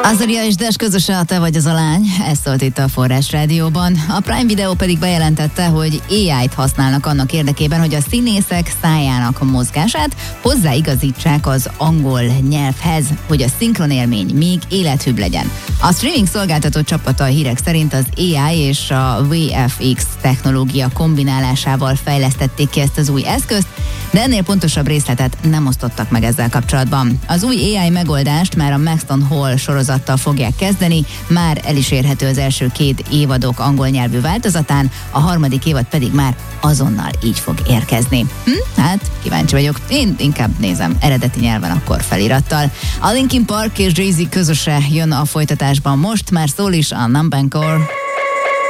Azaria és Des közösen, te vagy az a lány, ez szólt itt a Forrás Rádióban. A Prime Video pedig bejelentette, hogy AI-t használnak annak érdekében, hogy a színészek szájának mozgását hozzáigazítsák az angol nyelvhez, hogy a szinkronélmény még élethűbb legyen. A streaming szolgáltató csapata a hírek szerint az AI és a VFX technológia kombinálásával fejlesztették ki ezt az új eszközt, de ennél pontosabb részletet nem osztottak meg ezzel kapcsolatban. Az új AI megoldást már a Maxton Hall sorozattal fogják kezdeni, már el is érhető az első 2 évadok angol nyelvű változatán, a harmadik évad pedig már azonnal így fog érkezni. Hát, kíváncsi vagyok, én inkább nézem eredeti nyelven akkor felirattal. A Linkin Park és Jay-Z közöse jön a folytatásban most, már szól is a Numb Encore.